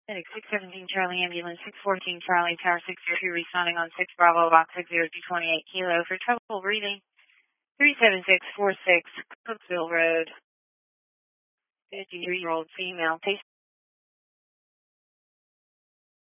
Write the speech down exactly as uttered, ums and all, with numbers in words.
Medic six seventeen Charlie Ambulance six fourteen Charlie Tower six zero two responding on six Bravo Box six zero two twenty-eight Kilo for trouble breathing three seven six four six Cooksville Road. fifty-three-year-old female patient.